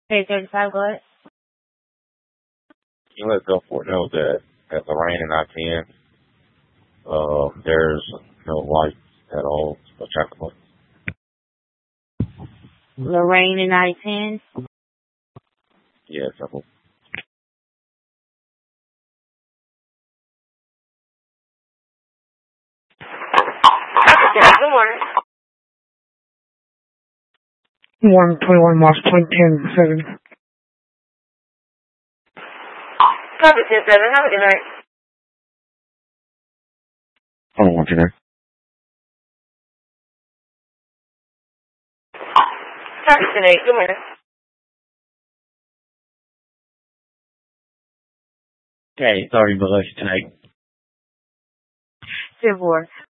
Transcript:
Hey, 35, go ahead. You let go for know that at Lorraine and I-10, there's no light at all. So traffic light. Lorraine and I-10. Yeah, traffic. Good morning. 121 Moss Point 10-7. Copy 10-7. Have a good night. I don't want you there. Copy 10-8. Good morning. Okay, sorry, Melissa tonight. 10-4.